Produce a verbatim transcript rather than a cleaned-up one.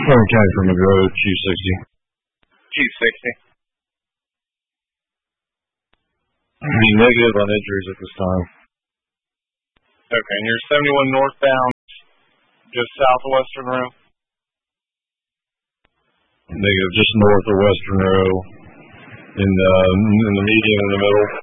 Okay, from the road, Q sixty. Q sixty. Be negative on injuries at this time. Okay, and you're seventy-one northbound, just south of Western Row? Negative, just north of Western Row, in the, in the median in the middle.